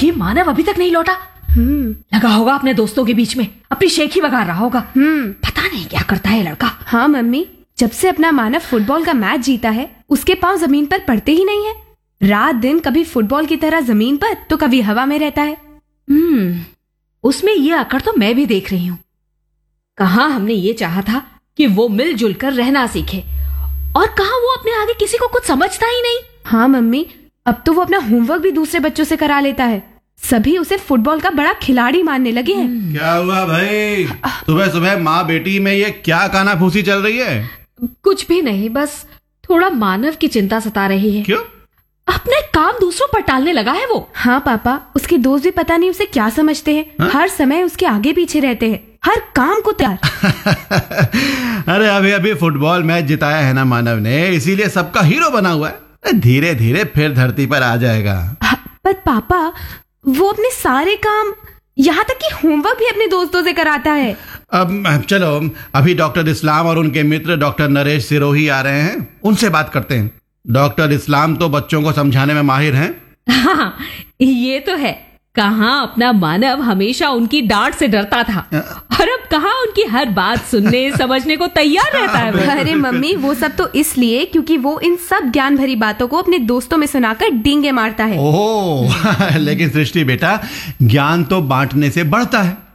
ये मानव अभी तक नहीं लौटा। लगा होगा अपने दोस्तों के बीच में, अपनी शेखी बघार रहा होगा। पता नहीं क्या करता है लड़का। हाँ मम्मी, जब से अपना मानव फुटबॉल का मैच जीता है, उसके पांव जमीन पर पड़ते ही नहीं है। रात दिन कभी फुटबॉल की तरह जमीन पर तो कभी हवा में रहता है। उसमें ये अकड़ तो मैं भी देख रही हूँ। कहाँ हमने ये चाहा था कि वो मिलजुल कर रहना सीखे, और कहाँ वो अपने आगे किसी को कुछ समझता ही नहीं। हाँ मम्मी, अब तो वो अपना होमवर्क भी दूसरे बच्चों से करा लेता है। सभी उसे फुटबॉल का बड़ा खिलाड़ी मानने लगे हैं। क्या हुआ भाई, सुबह सुबह माँ बेटी में ये क्या कानाफूसी चल रही है? कुछ भी नहीं, बस थोड़ा मानव की चिंता सता रही है। क्यों? अपने काम दूसरों पर टालने लगा है वो। हाँ पापा, उसके दोस्त भी पता नहीं उसे क्या समझते हैं। हाँ? हर समय उसके आगे पीछे रहते हैं, हर काम को तैयार। अरे अभी अभी फुटबॉल मैच जिताया है ना मानव ने, इसीलिए सबका हीरो बना हुआ है। धीरे धीरे फिर धरती पर आ जाएगा। पर पापा, वो अपने सारे काम, यहाँ तक कि होमवर्क भी अपने दोस्तों से कराता है। अब चलो, अभी डॉक्टर इस्लाम और उनके मित्र डॉक्टर नरेश सिरोही आ रहे हैं, उनसे बात करते हैं। डॉक्टर इस्लाम तो बच्चों को समझाने में माहिर हैं। हाँ, ये तो है। कहाँ अपना मानव हमेशा उनकी डांट से डरता था, और अब कहाँ उनकी हर बात सुनने समझने को तैयार रहता है वो। अरे मम्मी, वो सब तो इसलिए क्योंकि वो इन सब ज्ञान भरी बातों को अपने दोस्तों में सुनाकर डींगे मारता है। ओह लेकिन सृष्टि बेटा, ज्ञान तो बांटने से बढ़ता है।